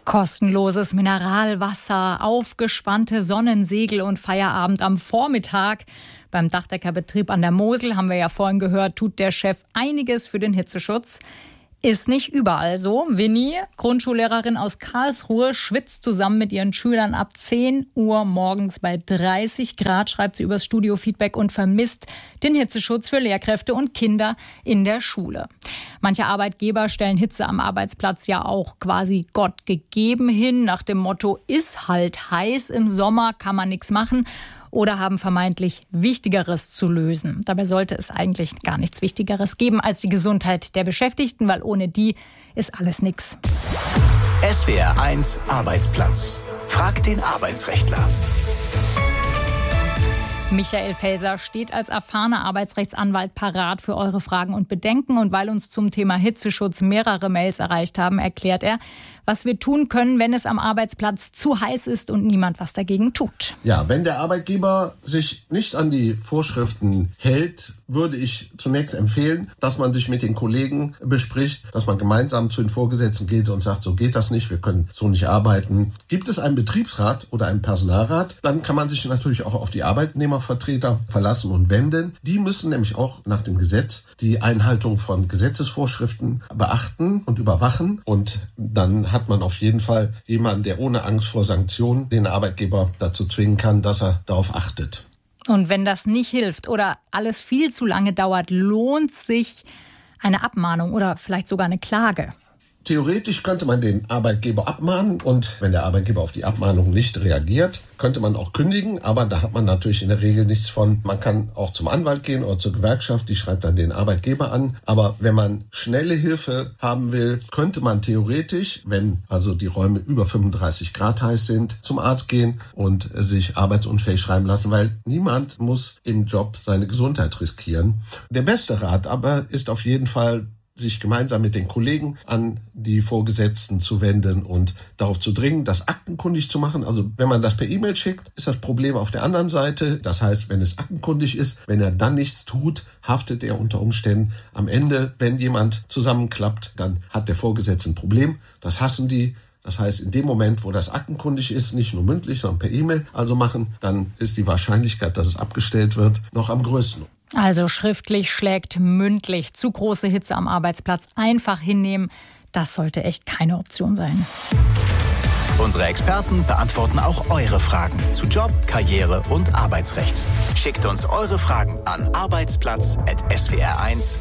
Kostenloses Mineralwasser, aufgespannte Sonnensegel und Feierabend am Vormittag. Beim Dachdeckerbetrieb an der Mosel, haben wir ja vorhin gehört, tut der Chef einiges für den Hitzeschutz. Ist nicht überall so. Winnie, Grundschullehrerin aus Karlsruhe, schwitzt zusammen mit ihren Schülern ab 10 Uhr morgens bei 30 Grad, schreibt sie übers Studio-Feedback und vermisst den Hitzeschutz für Lehrkräfte und Kinder in der Schule. Manche Arbeitgeber stellen Hitze am Arbeitsplatz ja auch quasi Gott gegeben hin, nach dem Motto, ist halt heiß im Sommer, kann man nichts machen. Oder haben vermeintlich Wichtigeres zu lösen. Dabei sollte es eigentlich gar nichts Wichtigeres geben als die Gesundheit der Beschäftigten, weil ohne die ist alles nix. SWR 1 Arbeitsplatz. Frag den Arbeitsrechtler. Michael Felser steht als erfahrener Arbeitsrechtsanwalt parat für eure Fragen und Bedenken. Und weil uns zum Thema Hitzeschutz mehrere Mails erreicht haben, erklärt er, was wir tun können, wenn es am Arbeitsplatz zu heiß ist und niemand was dagegen tut. Ja, wenn der Arbeitgeber sich nicht an die Vorschriften hält, würde ich zunächst empfehlen, dass man sich mit den Kollegen bespricht, dass man gemeinsam zu den Vorgesetzten geht und sagt, so geht das nicht, wir können so nicht arbeiten. Gibt es einen Betriebsrat oder einen Personalrat, dann kann man sich natürlich auch auf die Arbeitnehmervertreter verlassen und wenden. Die müssen nämlich auch nach dem Gesetz die Einhaltung von Gesetzesvorschriften beachten und überwachen. Und dann hat man auf jeden Fall jemanden, der ohne Angst vor Sanktionen den Arbeitgeber dazu zwingen kann, dass er darauf achtet. Und wenn das nicht hilft oder alles viel zu lange dauert, lohnt sich eine Abmahnung oder vielleicht sogar eine Klage? Theoretisch könnte man den Arbeitgeber abmahnen und wenn der Arbeitgeber auf die Abmahnung nicht reagiert, könnte man auch kündigen, aber da hat man natürlich in der Regel nichts von. Man kann auch zum Anwalt gehen oder zur Gewerkschaft, die schreibt dann den Arbeitgeber an. Aber wenn man schnelle Hilfe haben will, könnte man theoretisch, wenn also die Räume über 35 Grad heiß sind, zum Arzt gehen und sich arbeitsunfähig schreiben lassen, weil niemand muss im Job seine Gesundheit riskieren. Der beste Rat aber ist auf jeden Fall, sich gemeinsam mit den Kollegen an die Vorgesetzten zu wenden und darauf zu dringen, das aktenkundig zu machen. Also wenn man das per E-Mail schickt, ist das Problem auf der anderen Seite. Das heißt, wenn es aktenkundig ist, wenn er dann nichts tut, haftet er unter Umständen. Am Ende, wenn jemand zusammenklappt, dann hat der Vorgesetzte ein Problem. Das hassen die. Das heißt, in dem Moment, wo das aktenkundig ist, nicht nur mündlich, sondern per E-Mail also machen, dann ist die Wahrscheinlichkeit, dass es abgestellt wird, noch am größten. Also schriftlich schlägt mündlich. Zu große Hitze am Arbeitsplatz einfach hinnehmen, das sollte echt keine Option sein. Unsere Experten beantworten auch eure Fragen zu Job, Karriere und Arbeitsrecht. Schickt uns eure Fragen an arbeitsplatz@swr1.de.